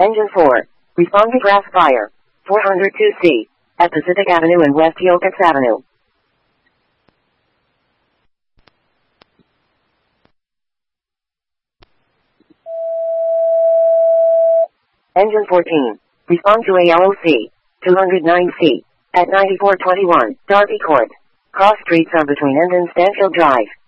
Engine 4. Respond to grass fire. 402C. At Pacific Avenue and West Yokuts Avenue. Engine 14. Respond to ALOC. 209C. At 9421, Darby Court. Cross streets are between End and Stanfield Drive.